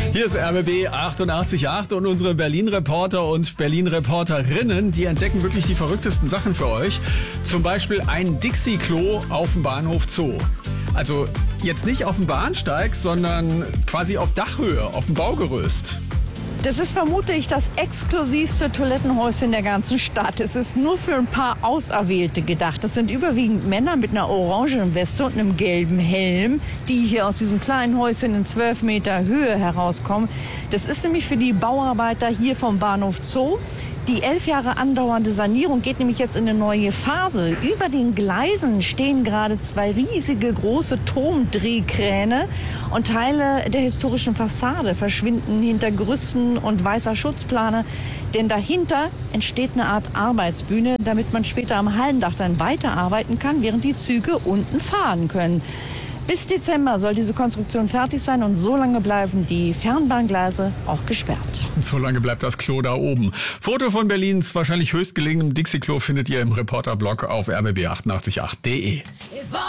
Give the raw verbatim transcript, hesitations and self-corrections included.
Hier ist R B B achtundachtzig Komma acht und unsere Berlin-Reporter und Berlin-Reporterinnen, die entdecken wirklich die verrücktesten Sachen für euch. Zum Beispiel ein Dixie-Klo auf dem Bahnhof Zoo. Also jetzt nicht auf dem Bahnsteig, sondern quasi auf Dachhöhe, auf dem Baugerüst. Das ist vermutlich das exklusivste Toilettenhäuschen der ganzen Stadt. Es ist nur für ein paar Auserwählte gedacht. Das sind überwiegend Männer mit einer orangen Weste und einem gelben Helm, die hier aus diesem kleinen Häuschen in zwölf Meter Höhe herauskommen. Das ist nämlich für die Bauarbeiter hier vom Bahnhof Zoo. Die elf Jahre andauernde Sanierung geht nämlich jetzt in eine neue Phase. Über den Gleisen stehen gerade zwei riesige große Turmdrehkräne und Teile der historischen Fassade verschwinden hinter Gerüsten und weißer Schutzplane. Denn dahinter entsteht eine Art Arbeitsbühne, damit man später am Hallendach dann weiterarbeiten kann, während die Züge unten fahren können. Bis Dezember soll diese Konstruktion fertig sein und so lange bleiben die Fernbahngleise auch gesperrt. So lange bleibt das Klo da oben. Foto von Berlins wahrscheinlich höchstgelegenem Dixie-Klo findet ihr im Reporterblog auf r b b achtundachtzig Komma acht punkt de.